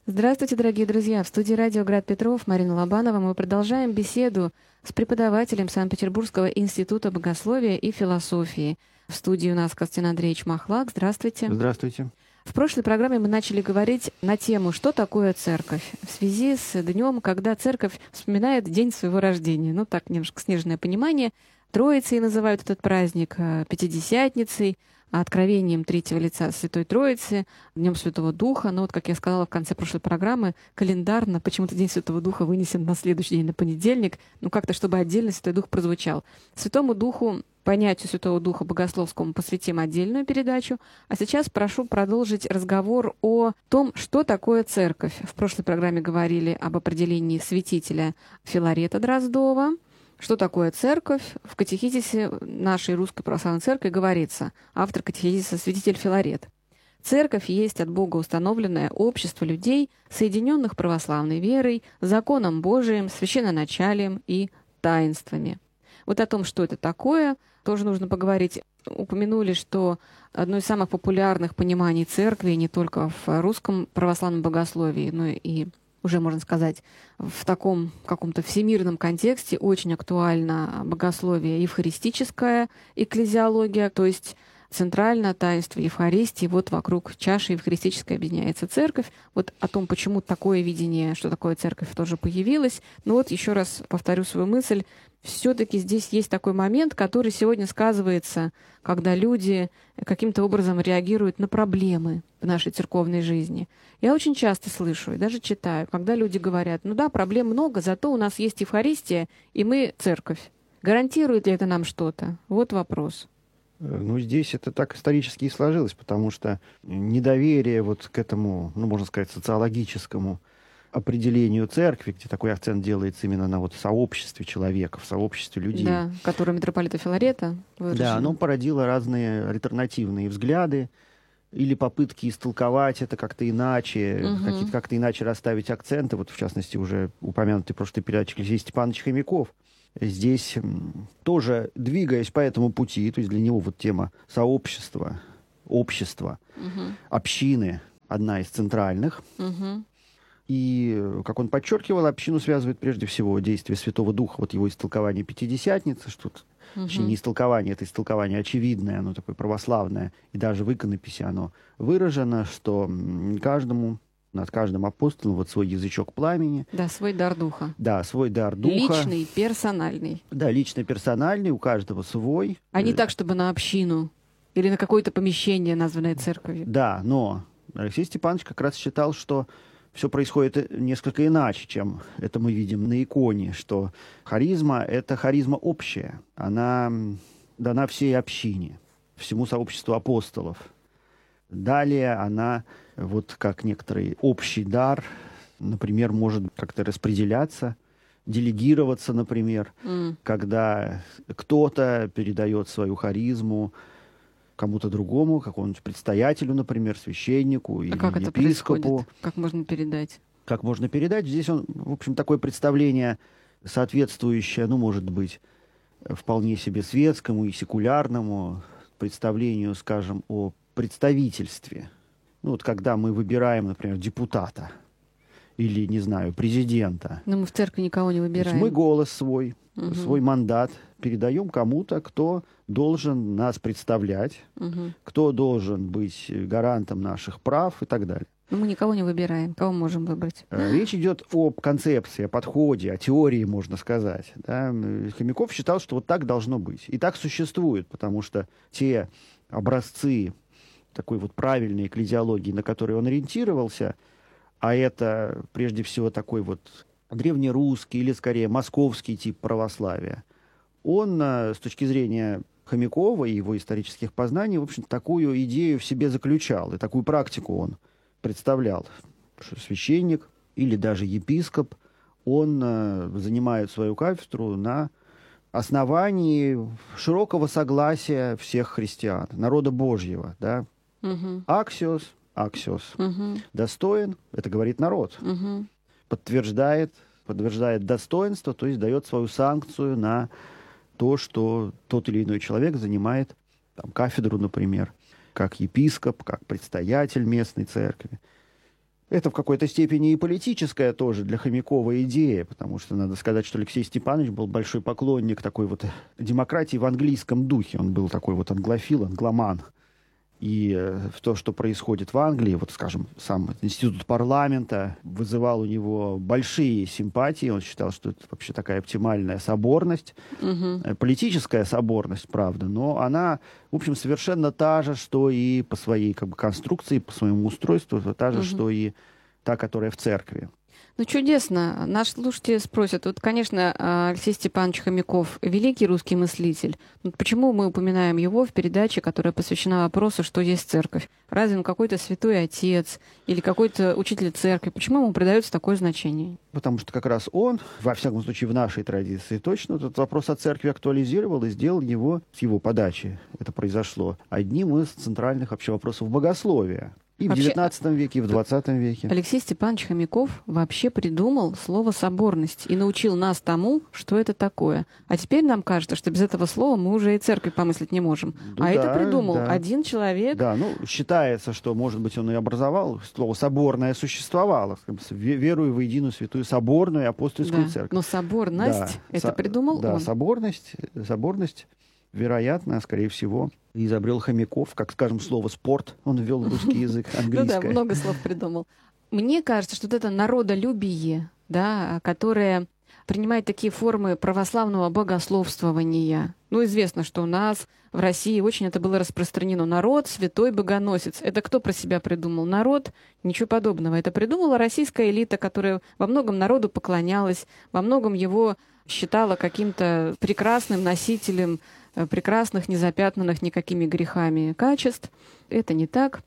Здравствуйте, дорогие друзья! В студии радио «Град Петров» Марина Лобанова. Мы продолжаем беседу с преподавателем Санкт-Петербургского института богословия и философии. В студии у нас Константин Андреевич Махлак. Здравствуйте. Здравствуйте. В прошлой программе мы начали говорить на тему «Что такое церковь?» в связи с днем, когда церковь вспоминает день своего рождения. Ну, так, немножко сниженное понимание. Троицей называют этот праздник, Пятидесятницей, откровением третьего лица Святой Троицы, Днем Святого Духа. Но вот, как я сказала в конце прошлой программы, календарно почему-то День Святого Духа вынесен на следующий день, на понедельник, ну как-то, чтобы отдельно Святой Дух прозвучал. Святому Духу, понятию Святого Духа богословскому посвятим отдельную передачу. А сейчас прошу продолжить разговор о том, что такое церковь. В прошлой программе говорили об определении святителя Филарета Дроздова. Что такое церковь? В катехизисе нашей Русской Православной Церкви говорится, автор катехизиса святитель Филарет. Церковь есть от Бога установленное общество людей, соединенных православной верой, законом Божиим, священноначалием и таинствами. Вот о том, что это такое, тоже нужно поговорить. Упомянули, что одно из самых популярных пониманий церкви не только в русском православном богословии, но и уже, можно сказать, в таком каком-то всемирном контексте очень актуально богословие евхаристическое, экклезиология, то есть центрально таинство Евхаристии, вот вокруг чаши евхаристической объединяется церковь. Вот о том, почему такое видение, что такое церковь, тоже появилось. Но вот еще раз повторю свою мысль. Все-таки здесь есть такой момент, который сегодня сказывается, когда люди каким-то образом реагируют на проблемы в нашей церковной жизни. Я очень часто слышу и даже читаю, когда люди говорят, ну да, проблем много, зато у нас есть Евхаристия, и мы церковь. Гарантирует ли это нам что-то? Вот вопрос. Ну, здесь это так исторически и сложилось, потому что недоверие вот к этому, ну, можно сказать, социологическому определению церкви, где такой акцент делается именно на вот сообществе человека, в сообществе людей. Да, которое митрополита Филарета выражено. Да, оно породило разные альтернативные взгляды или попытки истолковать это как-то иначе, как-то иначе расставить акценты. Вот, в частности, уже упомянутый в прошлой передаче Алексей Степанович Хомяков. Здесь тоже, двигаясь по этому пути, то есть для него вот тема сообщества, общества, общины одна из центральных. И, как он подчеркивал, общину связывает прежде всего действие Святого Духа, вот его истолкование Пятидесятницы, что точнее, не истолкование, это истолкование очевидное, оно такое православное, и даже в иконописи оно выражено, что каждому, над каждым апостолом вот свой язычок пламени. Да, свой дар духа. Да, свой дар духа. Личный, персональный. Да, лично персональный, у каждого свой. А не так, чтобы на общину или на какое-то помещение, названное церковью. Да, но Алексей Степанович как раз считал, что все происходит несколько иначе, чем это мы видим на иконе, что харизма — это харизма общая. Она дана всей общине, всему сообществу апостолов. Далее она, вот как некоторый общий дар, например, может как-то распределяться, делегироваться, например, когда кто-то передает свою харизму кому-то другому, какому-нибудь предстоятелю, например, священнику или как это епископу. происходит? Как можно передать? Как можно передать? Здесь он, в общем, такое представление соответствующее, ну, может быть, вполне себе светскому и секулярному представлению, скажем, о представительстве. Ну, вот когда мы выбираем, например, депутата или, не знаю, президента. Но мы в церкви никого не выбираем. То есть мы голос свой, свой мандат передаем кому-то, кто должен нас представлять, кто должен быть гарантом наших прав и так далее. Но мы никого не выбираем. Кого можем выбрать? Речь идет о концепции, о подходе, о теории, можно сказать. Да? Хомяков считал, что вот так должно быть. И так существует, потому что те образцы такой вот правильной экклезиологии, на которые он ориентировался, а это прежде всего такой вот древнерусский или, скорее, московский тип православия, он, с точки зрения Хомякова и его исторических познаний, в общем, такую идею в себе заключал, и такую практику он представлял, что священник или даже епископ, он занимает свою кафедру на основании широкого согласия всех христиан, народа Божьего, да. Аксиос, достоин, это говорит народ, подтверждает достоинство, то есть дает свою санкцию на то, что тот или иной человек занимает там, кафедру, например, как епископ, как предстоятель местной церкви. Это в какой-то степени и политическая тоже для Хомякова идея, потому что надо сказать, что Алексей Степанович был большой поклонник такой вот демократии в английском духе. Он был такой вот англофил, англоман. И в то, что происходит в Англии, вот, скажем, сам институт парламента вызывал у него большие симпатии. Он считал, что это вообще такая оптимальная соборность, политическая соборность, правда, но она, в общем, совершенно та же, что и по своей как бы конструкции, по своему устройству, та же, что и та, которая в церкви. Ну, чудесно. Наши слушатели спросят, вот, конечно, Алексей Степанович Хомяков — великий русский мыслитель. Но почему мы упоминаем его в передаче, которая посвящена вопросу, что есть церковь? Разве он какой-то святой отец или какой-то учитель церкви? Почему ему придается такое значение? Потому что как раз он, во всяком случае в нашей традиции точно, этот вопрос о церкви актуализировал и сделал его, с его подачи это произошло, одним из центральных вообще вопросов богословия. И вообще, в XIX веке, и в XX веке. Алексей Степанович Хомяков вообще придумал слово «соборность» и научил нас тому, что это такое. А теперь нам кажется, что без этого слова мы уже и церковь помыслить не можем. Да, это придумал один человек. Да, ну, считается, что, может быть, он и образовал. Слово «соборное» существовало. Верую в единую святую соборную апостольскую церковь. Но соборность это придумал он. Да, соборность, вероятно, скорее всего, изобрел Хомяков, как, скажем, слово «спорт». Он ввел в русский язык, английское. Ну да, много слов придумал. Мне кажется, что вот это народолюбие, да, которое принимает такие формы православного богословствования. Ну, известно, что у нас в России очень это было распространено. Народ, святой богоносец. Это кто про себя придумал? Народ? Ничего подобного. Это придумала российская элита, которая во многом народу поклонялась, во многом его считала каким-то прекрасным носителем прекрасных, незапятнанных никакими грехами качеств. Это не так.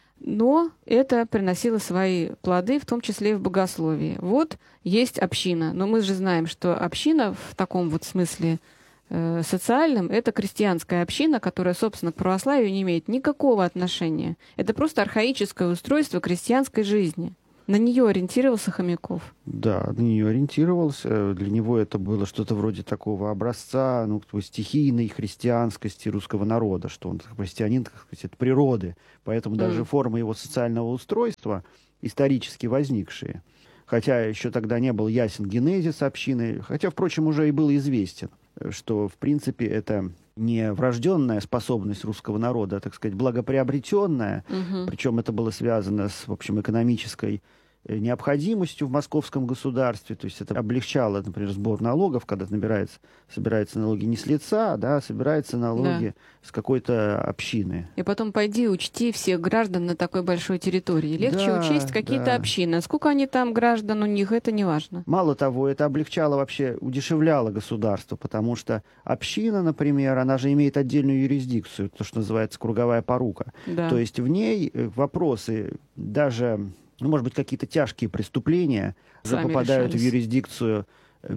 Но это приносило свои плоды, в том числе и в богословии. Вот есть община. Но мы же знаем, что община в таком вот смысле социальном — это крестьянская община, которая, собственно, к православию не имеет никакого отношения. Это просто архаическое устройство крестьянской жизни. На нее ориентировался Хомяков. Да, на нее ориентировался. Для него это было что-то вроде такого образца, стихийной христианскости русского народа, что он христианин, так сказать, от природы. Поэтому даже формы его социального устройства исторически возникшие. Хотя еще тогда не был ясен генезис общины, хотя, впрочем, уже и был известен, что, в принципе, это не врожденная способность русского народа, а, так сказать, благоприобретенная. Причем это было связано с, в общем, экономической необходимостью в московском государстве. То есть это облегчало, например, сбор налогов, когда собираются налоги не с лица, да, а собираются налоги с какой-то общины. И потом пойди учти всех граждан на такой большой территории. Легче учесть какие-то общины. Сколько они там граждан у них, это не важно. Мало того, это облегчало вообще, удешевляло государство, потому что община, например, она же имеет отдельную юрисдикцию, то, что называется круговая порука. Да. То есть в ней вопросы даже... может быть, какие-то тяжкие преступления уже попадают в юрисдикцию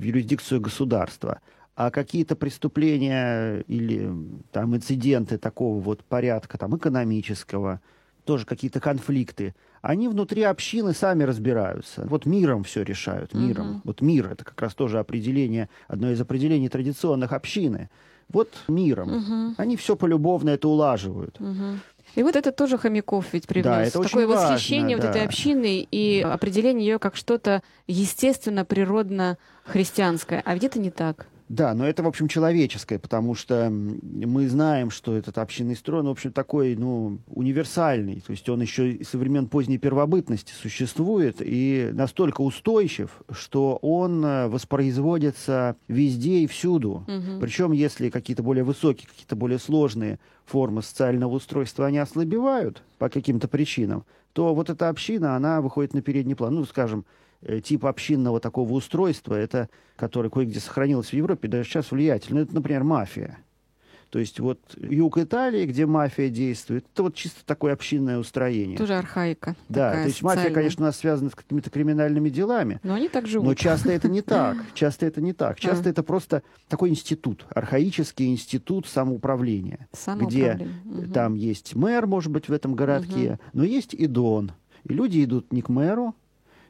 государства. А какие-то преступления или там инциденты такого вот порядка, там, экономического, тоже какие-то конфликты, они внутри общины сами разбираются. Вот миром все решают, миром. Вот мир — это как раз тоже определение, одно из определений традиционных общины. Вот миром. Они все полюбовно это улаживают. И вот это тоже Хомяков ведь привнес. Да, это такое очень восхищение важно, вот этой общины и определение ее как что-то естественно, природно христианское. А ведь это не так. Да, но это, в общем, человеческое, потому что мы знаем, что этот общинный строй, в общем, такой, универсальный. То есть он еще и со времен поздней первобытности существует и настолько устойчив, что он воспроизводится везде и всюду. Причем, если какие-то более высокие, какие-то более сложные формы социального устройства, они ослабевают по каким-то причинам, то вот эта община, она выходит на передний план. Скажем, тип общинного такого устройства, это, которое кое-где сохранилось в Европе, даже сейчас влиятельно, это, например, мафия. То есть вот юг Италии, где мафия действует, это вот чисто такое общинное устроение. Тоже архаика. Да, то есть мафия, конечно, у нас связана с какими-то криминальными делами. Но они так живут. Но часто это не так. Часто это просто такой институт, архаический институт самоуправления. Где там есть мэр, может быть, в этом городке, но есть и дон. И люди идут не к мэру,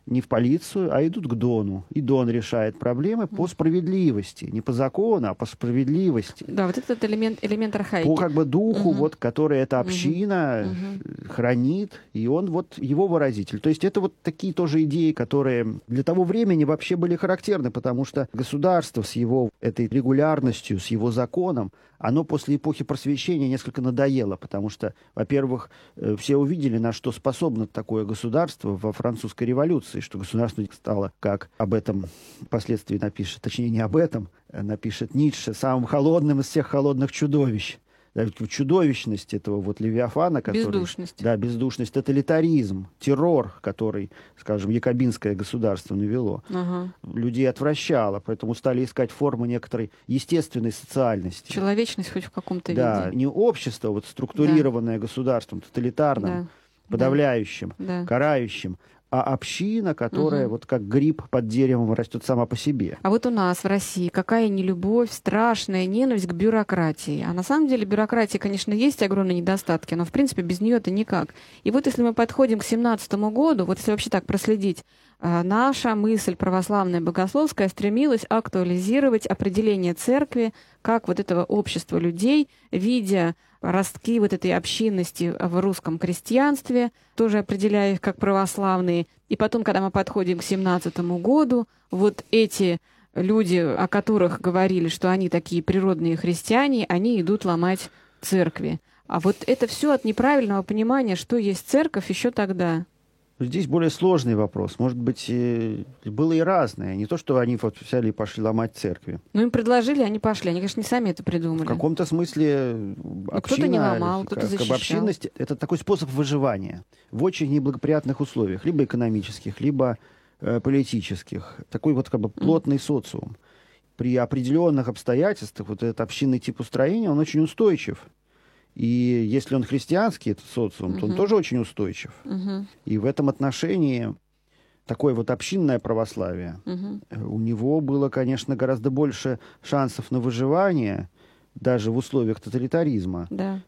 не в полицию, а идут к Дону. И Дон решает проблемы по справедливости. Не по закону, а по справедливости. Да, вот этот элемент архаики. По как бы духу, вот, который эта община хранит, и он вот его выразитель. То есть это вот такие тоже идеи, которые для того времени вообще были характерны, потому что государство с его этой регулярностью, с его законом, оно после эпохи Просвещения несколько надоело, потому что, во-первых, все увидели, на что способно такое государство во французской революции, что государство стало, как об этом впоследствии напишет, точнее не об этом, напишет Ницше, самым холодным из всех холодных чудовищ. Да, чудовищность этого вот Левиафана, который... Бездушность. Да, бездушность, тоталитаризм, террор, который, скажем, якобинское государство навело, людей отвращало, поэтому стали искать формы некоторой естественной социальности. Человечность хоть в каком-то да, виде. Не общество, вот структурированное государством, тоталитарным, подавляющим, карающим, а община, которая вот как гриб под деревом растет сама по себе. А вот у нас в России какая нелюбовь, страшная ненависть к бюрократии. А на самом деле бюрократии, конечно, есть огромные недостатки, но в принципе без нее это никак. И вот если мы подходим к 2017 году, вот если вообще так проследить, наша мысль православная богословская стремилась актуализировать определение церкви как вот этого общества людей, видя ростки вот этой общинности в русском крестьянстве, тоже определяя их как православные. И потом, когда мы подходим к 2017 году, вот эти люди, о которых говорили, что они такие природные христиане, они идут ломать церкви. А вот это все от неправильного понимания, что есть церковь еще тогда. Здесь более сложный вопрос. Может быть, было и разное. Не то, что они вот взяли и пошли ломать церкви. Ну, им предложили, они пошли. Они, конечно, не сами это придумали. В каком-то смысле община, кто-то не ломал, кто-то защищал. Общинность — это такой способ выживания в очень неблагоприятных условиях, либо экономических, либо политических. Такой вот как бы плотный социум. При определенных обстоятельствах вот этот общинный тип устроения, он очень устойчив. И если он христианский, этот социум, то он тоже очень устойчив. И в этом отношении такое вот общинное православие, у него было, конечно, гораздо больше шансов на выживание, даже в условиях тоталитаризма,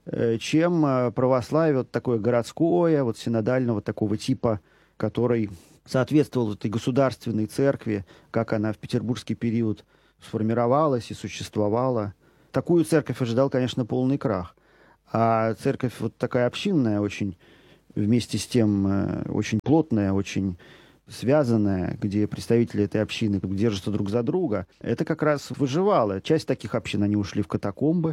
чем православие вот такое городское, вот синодального такого типа, который соответствовал этой государственной церкви, как она в петербургский период сформировалась и существовала. Такую церковь ожидал, конечно, полный крах. А церковь вот такая общинная, очень вместе с тем очень плотная, очень связанная, где представители этой общины держатся друг за друга, это как раз выживало. Часть таких общин, они ушли в катакомбы,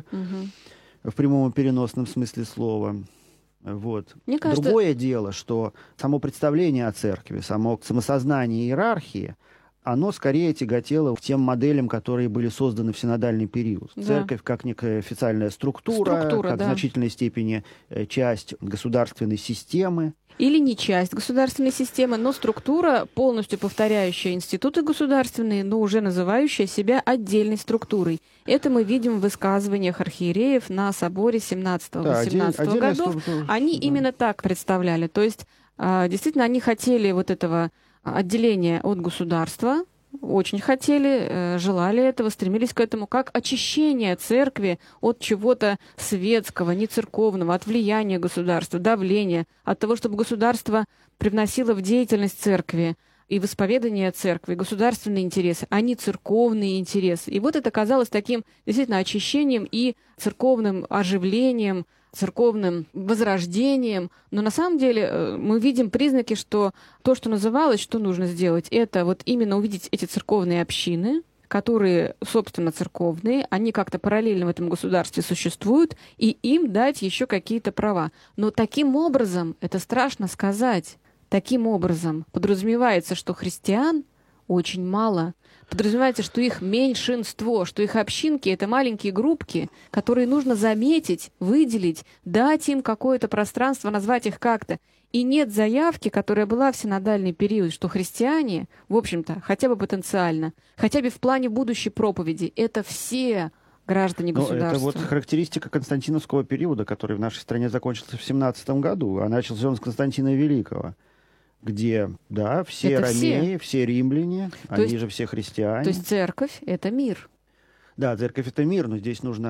в прямом и переносном смысле слова. Вот. Мне кажется... Другое дело, что само представление о церкви, само самосознание иерархии, оно скорее тяготело к тем моделям, которые были созданы в синодальный период. Церковь как некая официальная структура как в значительной степени часть государственной системы. Или не часть государственной системы, но структура, полностью повторяющая институты государственные, но уже называющая себя отдельной структурой. Это мы видим в высказываниях архиереев на соборе 17-18 годов. Они именно так представляли. То есть, действительно, они хотели вот этого отделения от государства, очень хотели, желали этого, стремились к этому, как очищение церкви от чего-то светского, не церковного, от влияния государства, давления, от того, чтобы государство привносило в деятельность церкви и в исповедание церкви государственные интересы, а не церковные интересы. И вот это казалось таким действительно очищением и церковным оживлением, церковным возрождением. Но на самом деле мы видим признаки, что то, что называлось, что нужно сделать, это вот именно увидеть эти церковные общины, которые, собственно, церковные, они как-то параллельно в этом государстве существуют, и им дать еще какие-то права. Но таким образом, это страшно сказать, таким образом подразумевается, что христиан очень мало. Подразумевается, что их меньшинство, что их общинки — это маленькие группки, которые нужно заметить, выделить, дать им какое-то пространство, назвать их как-то. И нет заявки, которая была в синодальный период, что христиане, в общем-то, хотя бы потенциально, хотя бы в плане будущей проповеди, это все граждане государства. Это вот характеристика константиновского периода, который в нашей стране закончился в 17 году, а начался он с Константина Великого, где, да, все это ромеи, все римляне, они же все христиане. То есть церковь — это мир. Да, церковь — это мир, но здесь нужно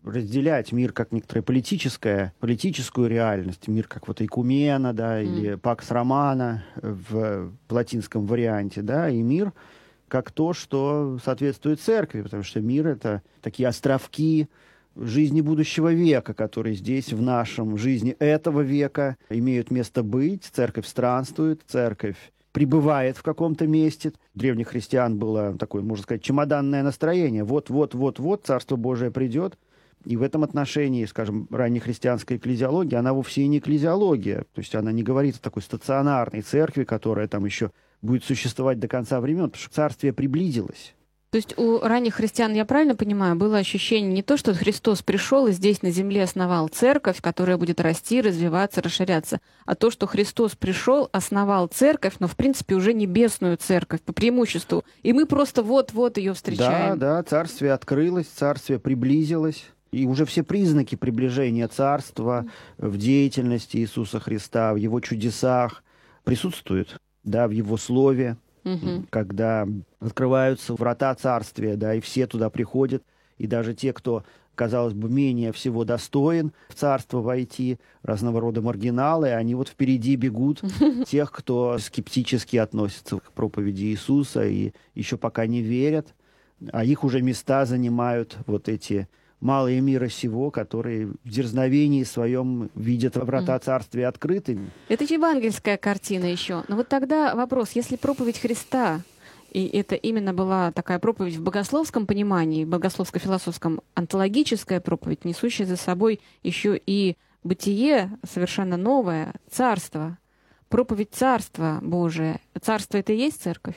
разделять мир как некоторую политическую реальность, мир как вот Икумена, да, или Пакс Романа в латинском варианте, да, и мир как то, что соответствует церкви, потому что мир — это такие островки жизни будущего века, которые здесь, в нашем жизни этого века, имеют место быть. Церковь странствует, церковь пребывает в каком-то месте. У древних христиан было такое, можно сказать, чемоданное настроение. Вот, Царство Божие придет. И в этом отношении, скажем, раннехристианская экклезиология, она вовсе и не экклезиология. То есть она не говорит о такой стационарной церкви, которая там еще будет существовать до конца времен, потому что царствие приблизилось. То есть у ранних христиан, я правильно понимаю, было ощущение не то, что Христос пришел и здесь на земле основал церковь, которая будет расти, развиваться, расширяться, а то, что Христос пришел, основал церковь, но в принципе уже небесную церковь по преимуществу, и мы просто вот-вот ее встречаем. Да, царствие открылось, царствие приблизилось. И уже все признаки приближения царства в деятельности Иисуса Христа, в его чудесах присутствуют, да, в его слове. Когда открываются врата царствия, да, и все туда приходят, и даже те, кто, казалось бы, менее всего достоин в царство войти, разного рода маргиналы, они вот впереди бегут тех, кто скептически относится к проповеди Иисуса и еще пока не верят, а их уже места занимают вот эти малые мира сего, которые в дерзновении своем видят врата царствия открытыми. Это евангельская картина еще. Но вот тогда вопрос, если проповедь Христа, и это именно была такая проповедь в богословском понимании, богословско-философском, онтологическая проповедь, несущая за собой еще и бытие совершенно новое, царство, проповедь Царства Божия. Царство — это и есть церковь?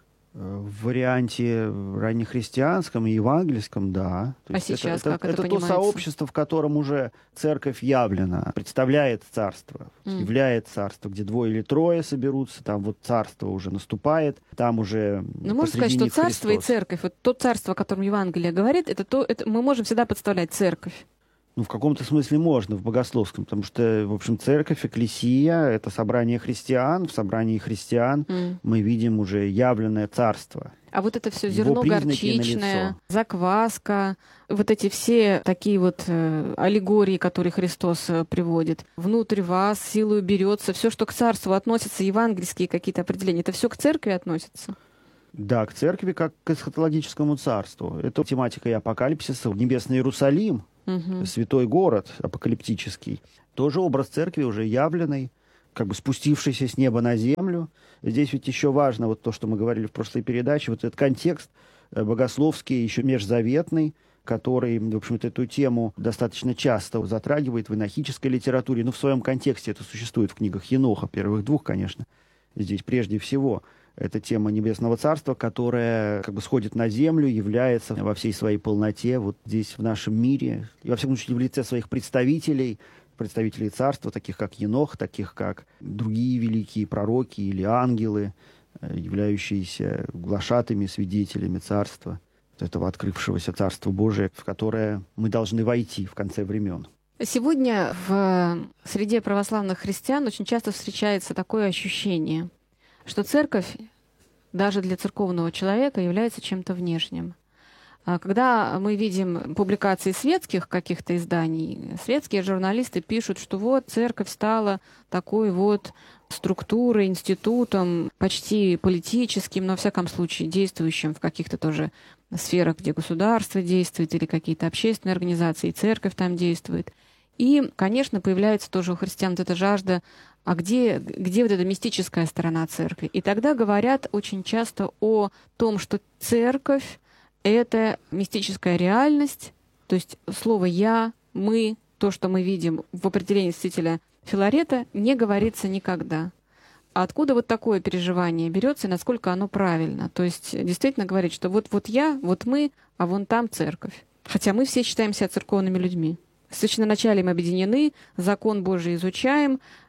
В варианте раннехристианском и евангельском, да. То есть сейчас как это то понимается? сообщество, в котором уже церковь явлена, представляет царство, являет царство, где 2 или 3 соберутся, там вот царство уже наступает, там уже Но можно сказать, что царство Христос. И церковь, вот то царство, о котором Евангелие говорит, это мы можем всегда представлять церковь. Ну, в каком-то смысле можно, в богословском, потому что, в общем, церковь, экклесия — это собрание христиан. В собрании христиан мы видим уже явленное царство. А вот это все зерно горчичное, закваска, вот эти все такие вот аллегории, которые Христос приводит. Внутрь вас силою берется. Все, что к царству относится, евангельские какие-то определения, это все к церкви относится? Да, к церкви как к эсхатологическому царству. Это тематика и апокалипсиса. Небесный Иерусалим, святой город апокалиптический. Тоже образ церкви уже явленный, как бы спустившийся с неба на землю. Здесь ведь еще важно вот то, что мы говорили в прошлой передаче, вот этот контекст богословский, еще межзаветный, который, в общем-то, эту тему достаточно часто затрагивает в инохической литературе. Ну, в своем контексте это существует в книгах Еноха, первых 2, конечно. Здесь прежде всего это тема Небесного Царства, которая как бы сходит на землю, является во всей своей полноте вот здесь, в нашем мире. И, во всяком случае, в лице своих представителей Царства, таких как Енох, таких как другие великие пророки или ангелы, являющиеся глашатыми, свидетелями Царства, этого открывшегося Царства Божия, в которое мы должны войти в конце времен. Сегодня в среде православных христиан очень часто встречается такое ощущение, что церковь даже для церковного человека является чем-то внешним. Когда мы видим публикации светских каких-то изданий, светские журналисты пишут, что вот церковь стала такой вот структурой, институтом, почти политическим, но, во всяком случае, действующим в каких-то тоже сферах, где государство действует, или какие-то общественные организации, и церковь там действует. И, конечно, появляется тоже у христиан вот эта жажда, а где вот эта мистическая сторона церкви? И тогда говорят очень часто о том, что церковь — это мистическая реальность, то есть слово «я», «мы», то, что мы видим в определении святителя Филарета, не говорится никогда. А откуда вот такое переживание берется и насколько оно правильно? То есть действительно говорить, что вот я, вот мы, а вон там церковь. Хотя мы все считаем себя церковными людьми. Священноначалием объединены, закон Божий изучаем,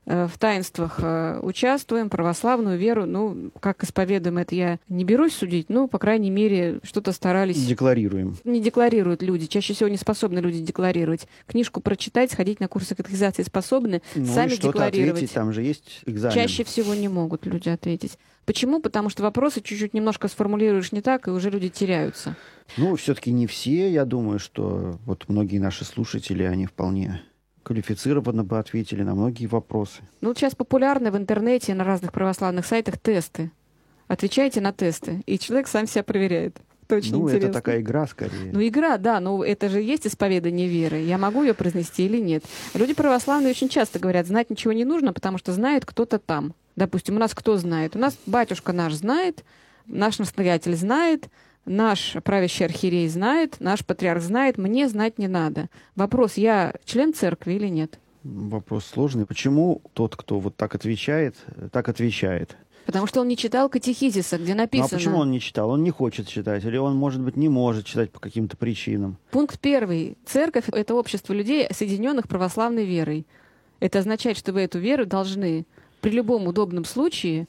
в таинствах участвуем, православную веру, ну, как исповедуем, это я не берусь судить, но, по крайней мере, что-то старались... Декларируем. Не декларируют люди, чаще всего не способны люди декларировать. Книжку прочитать, сходить на курсы катехизации способны, сами декларировать. Ответить, там же есть экзамен. Чаще всего не могут люди ответить. Почему? Потому что вопросы чуть-чуть немножко сформулируешь не так, и уже люди теряются. Ну, все-таки не все, я думаю, что вот многие наши слушатели, они вполне квалифицированно бы ответили на многие вопросы. Ну, сейчас популярны в интернете на разных православных сайтах тесты. Отвечайте на тесты, и человек сам себя проверяет. Это очень интересно. Это такая игра скорее. Ну, игра, да, но это же есть исповедание веры. Я могу ее произнести или нет? Люди православные очень часто говорят, знать ничего не нужно, потому что знает кто-то там. Допустим, у нас кто знает? У нас батюшка наш знает, наш настоятель знает, наш правящий архиерей знает, наш патриарх знает, мне знать не надо. Вопрос, я член церкви или нет? Вопрос сложный. Почему тот, кто вот так отвечает, так отвечает? Потому что он не читал катехизиса, где написано... Ну, а почему он не читал? Он не хочет читать, или он, может быть, не может читать по каким-то причинам? Пункт 1. Церковь — это общество людей, соединенных православной верой. Это означает, что вы эту веру должны при любом удобном случае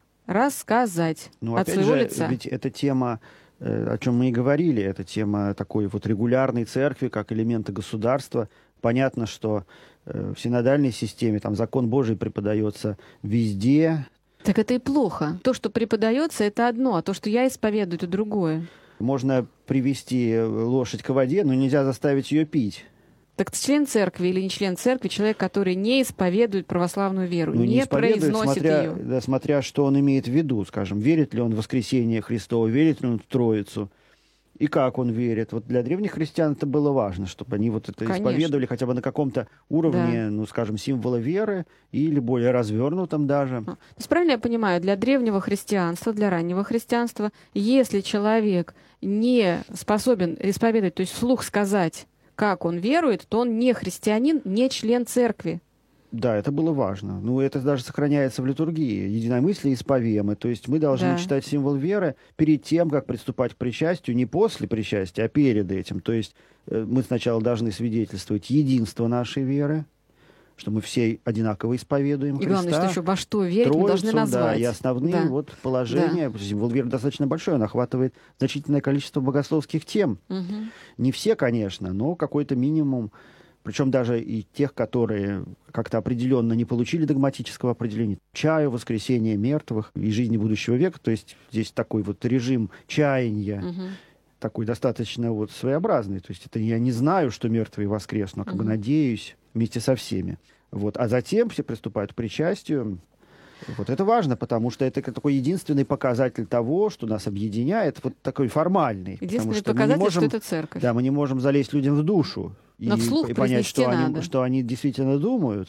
рассказать от своего лица. Ведь эта тема, о чем мы и говорили, это тема такой вот регулярной церкви, как элемента государства. Понятно, что в синодальной системе там закон Божий преподается везде. Так это и плохо. То, что преподается, это одно, а то, что я исповедую, это другое. Можно привести лошадь к воде, но нельзя заставить ее пить. Так член церкви или не член церкви, человек, который не исповедует православную веру, не произносит ее. Да, смотря что он имеет в виду, скажем, верит ли он в воскресение Христово, верит ли он в Троицу, и как он верит. Вот для древних христиан это было важно, чтобы они вот это исповедовали хотя бы на каком-то уровне, ну, скажем, символа веры или более развернутом даже. То есть, правильно я понимаю, для древнего христианства, для раннего христианства, если человек не способен исповедовать, то есть вслух сказать, как он верует, то он не христианин, не член церкви. Да, это было важно. Ну, это даже сохраняется в литургии. Единомыслие исповемы. То есть мы должны читать символ веры перед тем, как приступать к причастию, не после причастия, а перед этим. То есть мы сначала должны свидетельствовать единство нашей веры, что мы все одинаково исповедуем Христа. И главное, что еще во что верить, Троицу, мы должны назвать. Да, и основные вот положения. Да. Символ веры достаточно большой, он охватывает значительное количество богословских тем. Угу. Не все, конечно, но какой-то минимум. Причем даже и тех, которые как-то определенно не получили догматического определения. Чаю, воскресение мертвых и жизни будущего века. То есть здесь такой вот режим чаяния, такой достаточно вот своеобразный. То есть это я не знаю, что мертвые воскреснут, а как бы надеюсь вместе со всеми. Вот. А затем все приступают к причастию. Вот это важно, потому что это такой единственный показатель того, что нас объединяет, вот такой формальный. Единственный показатель, что это церковь. Да, мы не можем залезть людям в душу и понять, что они действительно думают.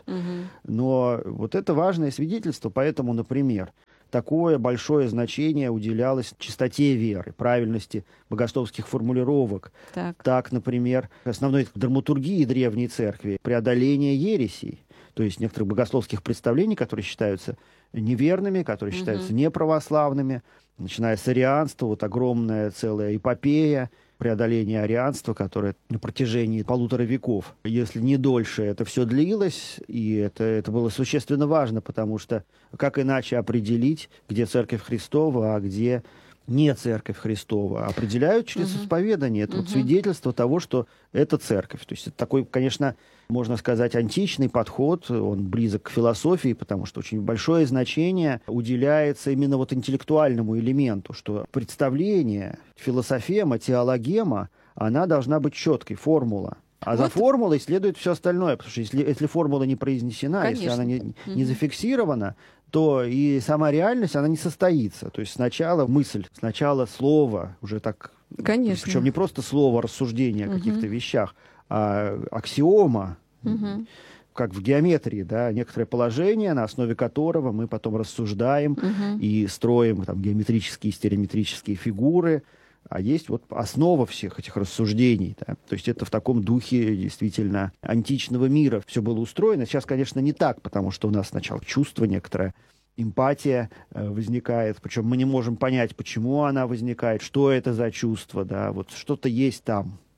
Но вот это важное свидетельство, поэтому, например, такое большое значение уделялось чистоте веры, правильности богословских формулировок. Так, например, основной драматургии древней церкви — преодоление ересей, то есть некоторых богословских представлений, которые считаются неверными, которые считаются неправославными, начиная с арианства, вот огромная целая эпопея преодоления арианства, которое на протяжении 1,5 веков, если не дольше, это все длилось, и это было существенно важно, потому что как иначе определить, где Церковь Христова, а где не Церковь Христова, определяют через исповедание. Это вот свидетельство того, что это Церковь. То есть это такой, конечно, можно сказать, античный подход, он близок к философии, потому что очень большое значение уделяется именно вот интеллектуальному элементу, что представление, философема, теологема, она должна быть четкой, формула. А за формулой следует все остальное, потому что если формула не произнесена, если она не зафиксирована, то и сама реальность, она не состоится. То есть сначала мысль, сначала слово, уже так... Конечно. Причем не просто слово, рассуждение о каких-то вещах, а аксиома, как в геометрии, да, некоторое положение, на основе которого мы потом рассуждаем и строим там геометрические, стереометрические фигуры. А есть вот основа всех этих рассуждений. Да? То есть это в таком духе действительно античного мира все было устроено. Сейчас, конечно, не так, потому что у нас сначала чувство некоторое, эмпатия возникает. Причем мы не можем понять, почему она возникает, что это за чувство. Да? Вот что-то есть там.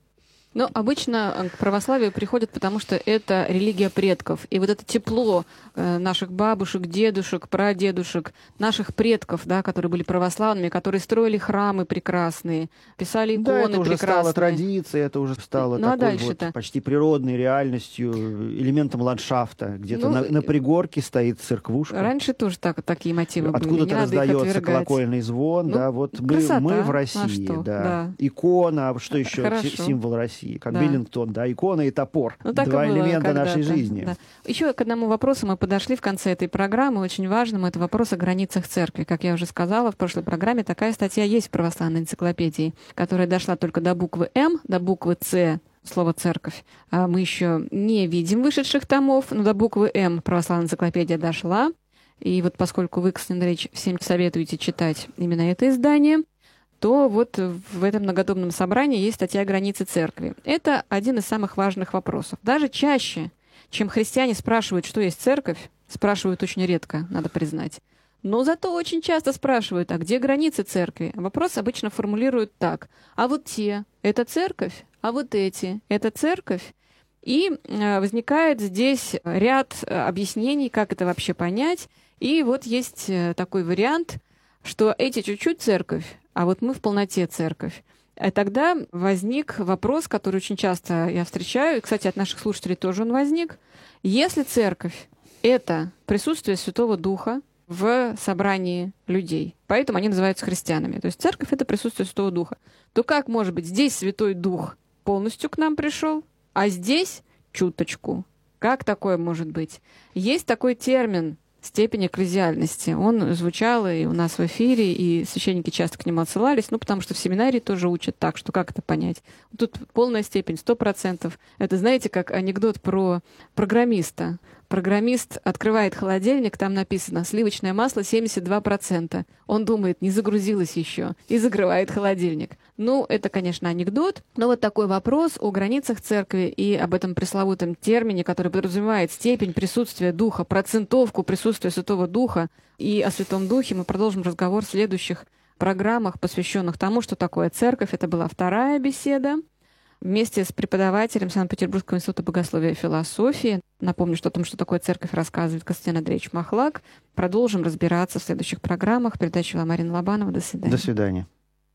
Но обычно к православию приходят, потому что это религия предков. И вот это тепло наших бабушек, дедушек, прадедушек, наших предков, да, которые были православными, которые строили храмы прекрасные, писали иконы прекрасные. Да, это уже стало традицией, это уже стало такой вот почти природной реальностью, элементом ландшафта. Где-то на пригорке стоит церквушка. Раньше тоже такие мотивы были. Откуда-то раздается колокольный звон. Да, вот мы в России. Да. Икона, что еще символ России? Как Веллингтон, да, икона и топор. Два элемента нашей жизни. Да. Еще к одному вопросу мы подошли в конце этой программы, очень важному, это вопрос о границах церкви. Как я уже сказала в прошлой программе, такая статья есть в православной энциклопедии, которая дошла только до буквы «М», до буквы «Ц», слово «церковь». Мы еще не видим вышедших томов, но до буквы «М» православная энциклопедия дошла. И вот поскольку вы, Константин Андреевич, всем советуете читать именно это издание, то вот в этом многодомном собрании есть статья «Границы церкви». Это один из самых важных вопросов. Даже чаще, чем христиане спрашивают, что есть церковь, спрашивают очень редко, надо признать. Но зато очень часто спрашивают, а где границы церкви? Вопрос обычно формулируют так. А вот те – это церковь, а вот эти – это церковь. И возникает здесь ряд объяснений, как это вообще понять. И вот есть такой вариант, что эти чуть-чуть церковь, а вот мы в полноте церковь. И тогда возник вопрос, который очень часто я встречаю, и, кстати, от наших слушателей тоже он возник. Если церковь — это присутствие Святого Духа в собрании людей, поэтому они называются христианами, то есть церковь — это присутствие Святого Духа, то как может быть здесь Святой Дух полностью к нам пришел, а здесь чуточку? Как такое может быть? Есть такой термин степень экклезиальности. Он звучал и у нас в эфире, и священники часто к нему отсылались, потому что в семинарии тоже учат так, что как это понять. Тут полная степень, 100%. Это, знаете, как анекдот про программиста. Программист открывает холодильник, там написано «сливочное масло 72%». Он думает, не загрузилось еще, и закрывает холодильник. Это, конечно, анекдот, но вот такой вопрос о границах церкви и об этом пресловутом термине, который подразумевает степень присутствия Духа, процентовку присутствия Святого Духа и о Святом Духе, мы продолжим разговор в следующих программах, посвященных тому, что такое церковь. Это была вторая беседа. Вместе с преподавателем Санкт-Петербургского института богословия и философии, напомню, что о том, что такое церковь, рассказывает Константин Андреевич Махлак, продолжим разбираться в следующих программах. Передачу вам Марина Лобанова. До свидания. До свидания.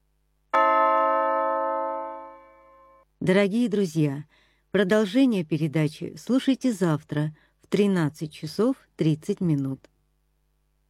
Дорогие друзья, продолжение передачи слушайте завтра в 13 часов 30 минут.